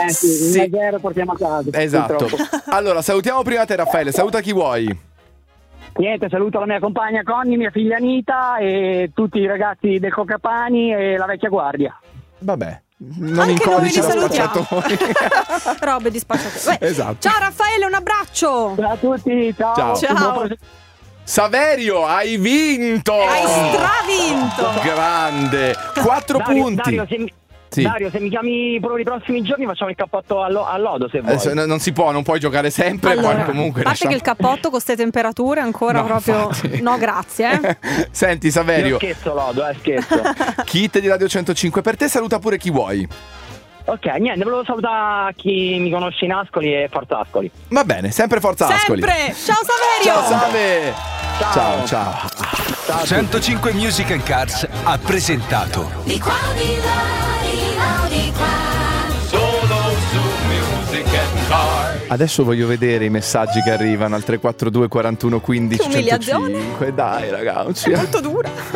Sì. 1-0 portiamo a casa. Esatto. purtroppo. Allora, salutiamo prima te, Raffaele. Saluta chi vuoi. Niente, saluto la mia compagna Conny, mia figlia Anita e tutti i ragazzi del Cocapani e la vecchia guardia. Vabbè. Non Anche noi li incodice lo salutiamo. spacciatore. Robe di spacciatori. Esatto. Ciao Raffaele, un abbraccio. Ciao a tutti, ciao. Ciao. Saverio, hai vinto! Hai stravinto. Grande! 4 punti. Sì. Dario, se mi chiami per i prossimi giorni facciamo il cappotto a lodo se vuoi. Non si può, non puoi giocare sempre, Allora, poi comunque a parte che il cappotto con queste temperature ancora No, proprio infatti. no grazie. Senti Saverio, Io scherzo lodo, scherzo. kit di Radio 105 per te, saluta pure chi vuoi. Ok, niente, volevo salutare chi mi conosce in Ascoli e Forza Ascoli. Va bene, sempre Forza Ascoli. Sempre. Ciao Saverio. Ciao Save. Ciao. 105 Music and Cars ha presentato Di qua, di là, di qua. Solo su Music and Car. Adesso voglio vedere i messaggi che arrivano al 342 41 15 Che umiliazione. 105. Dai ragazzi. È molto dura.